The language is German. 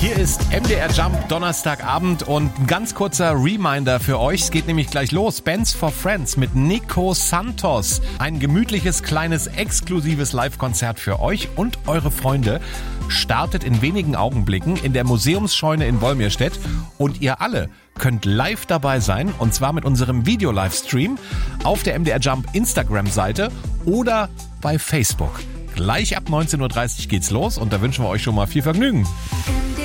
Hier ist MDR Jump Donnerstagabend und ein ganz kurzer Reminder für euch. Es geht nämlich gleich los. Bands for Friends mit Nico Santos. Ein gemütliches, kleines, exklusives Live-Konzert für euch und eure Freunde. Startet in wenigen Augenblicken in der Museumsscheune in Wolmirstedt. Und ihr alle könnt live dabei sein. Und zwar mit unserem Video-Livestream auf der MDR Jump Instagram-Seite oder bei Facebook. Gleich ab 19.30 Uhr geht's los und da wünschen wir euch schon mal viel Vergnügen.